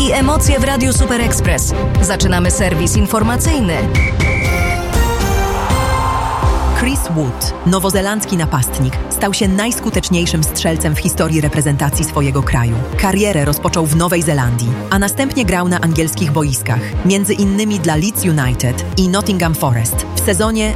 i emocje w Radiu Super Express. Zaczynamy serwis informacyjny. Chris Wood, nowozelandzki napastnik, stał się najskuteczniejszym strzelcem w historii reprezentacji swojego kraju. Karierę rozpoczął w Nowej Zelandii, a następnie grał na angielskich boiskach, między innymi dla Leeds United i Nottingham Forest. W sezonie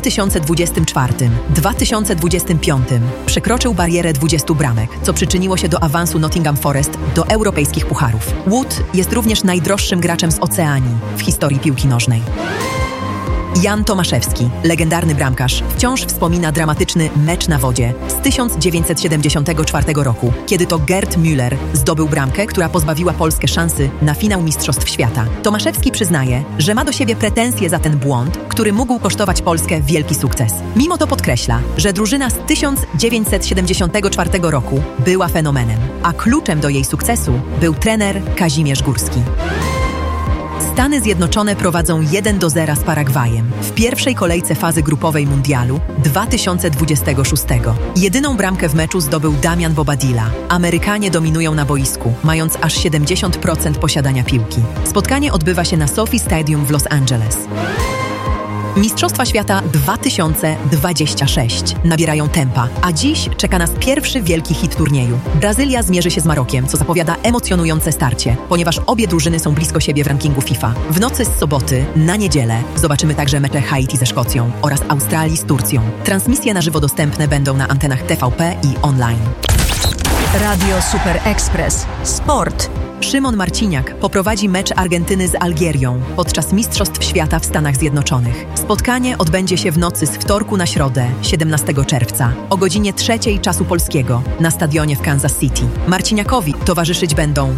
2024-2025 przekroczył barierę 20 bramek, co przyczyniło się do awansu Nottingham Forest do europejskich pucharów. Wood jest również najdroższym graczem z Oceanii w historii piłki nożnej. Jan Tomaszewski, legendarny bramkarz, wciąż wspomina dramatyczny mecz na wodzie z 1974 roku, kiedy to Gerd Müller zdobył bramkę, która pozbawiła Polskę szansy na finał Mistrzostw Świata. Tomaszewski przyznaje, że ma do siebie pretensje za ten błąd, który mógł kosztować Polskę wielki sukces. Mimo to podkreśla, że drużyna z 1974 roku była fenomenem, a kluczem do jej sukcesu był trener Kazimierz Górski. Stany Zjednoczone prowadzą 1-0 z Paragwajem w pierwszej kolejce fazy grupowej mundialu 2026. Jedyną bramkę w meczu zdobył Damian Bobadilla. Amerykanie dominują na boisku, mając aż 70% posiadania piłki. Spotkanie odbywa się na Sophie Stadium w Los Angeles. Mistrzostwa Świata 2026 nabierają tempa, a dziś czeka nas pierwszy wielki hit turnieju. Brazylia zmierzy się z Marokiem, co zapowiada emocjonujące starcie, ponieważ obie drużyny są blisko siebie w rankingu FIFA. W nocy z soboty na niedzielę zobaczymy także mecze Haiti ze Szkocją oraz Australii z Turcją. Transmisje na żywo dostępne będą na antenach TVP i online. Radio Super Express. Sport. Szymon Marciniak poprowadzi mecz Argentyny z Algierią podczas Mistrzostw Świata w Stanach Zjednoczonych. Spotkanie odbędzie się w nocy z wtorku na środę, 17 czerwca, o godzinie 3 czasu polskiego na stadionie w Kansas City. Marciniakowi towarzyszyć będą